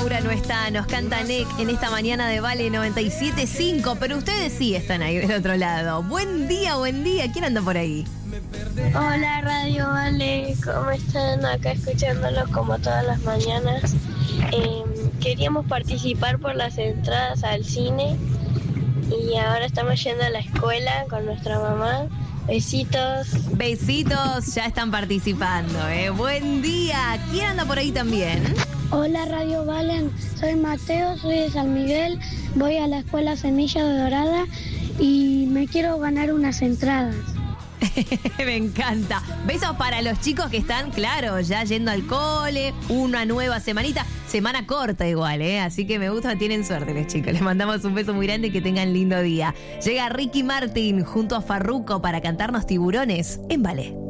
Laura no está, nos canta Nick en esta mañana de Vale 97.5, pero ustedes sí están ahí del otro lado. Buen día, ¿quién anda por ahí? Hola Radio Vale, ¿cómo están? Acá escuchándolos como todas las mañanas. Queríamos participar por las entradas al cine y ahora estamos yendo a la escuela con nuestra mamá. Besitos. Besitos, ya están participando, Buen día, ¿quién anda por ahí también? Hola Radio Valen, soy Mateo, soy de San Miguel, voy a la escuela Semilla de Dorada y me quiero ganar unas entradas. Me encanta. Besos para los chicos que están, claro, ya yendo al cole, una nueva semanita, semana corta igual, así que me gusta, tienen suerte los chicos. Les mandamos un beso muy grande y que tengan lindo día. Llega Ricky Martin junto a Farruko para cantarnos Tiburones en Vale.